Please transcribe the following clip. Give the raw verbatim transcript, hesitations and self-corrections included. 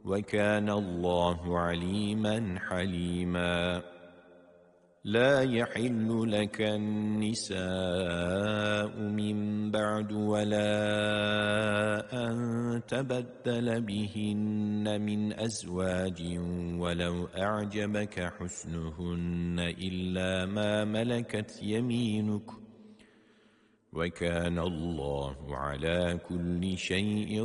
وكان الله عليما حليما. لا يحل لك النساء من بعد ولا أن تبدل بهن من أزواج ولو أعجبك حسنهن إلا ما ملكت يمينك وكان الله على كل شيء